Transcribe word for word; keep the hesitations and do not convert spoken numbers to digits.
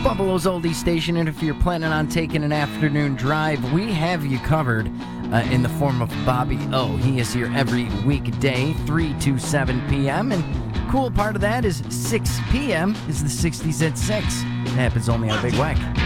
Buffalo's oldie station, and if you're planning on taking an afternoon drive, we have you covered uh, in the form of Bobby O. He is here every weekday, three to seven p.m., and cool part of that is six p.m. is the sixties at six. It happens only on Big Wack.